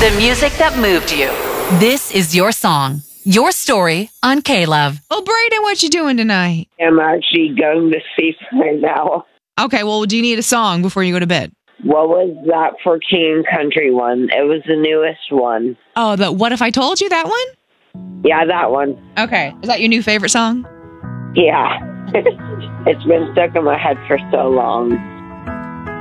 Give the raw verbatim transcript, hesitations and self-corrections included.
The music that moved you. This is your song, your story on K-Love. Well, Brayden, what you doing tonight? I'm actually going to sleep right now. Okay, well, do you need a song before you go to bed? What was that for King Country one? It was the newest one. Oh, the What If I Told You, that one? Yeah, that one. Okay. Is that your new favorite song? Yeah. It's been stuck in my head for so long.